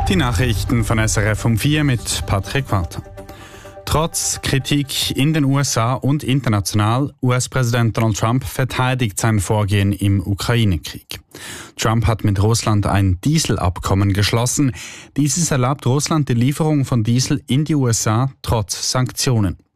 Die Nachrichten von SRF um 4 mit Patrick Walter. Trotz Kritik in den USA und international, US-Präsident Donald Trump verteidigt sein Vorgehen im Ukraine-Krieg. Trump hat mit Russland ein Dieselabkommen geschlossen. Dieses erlaubt Russland die Lieferung von Diesel in die USA trotz Sanktionen.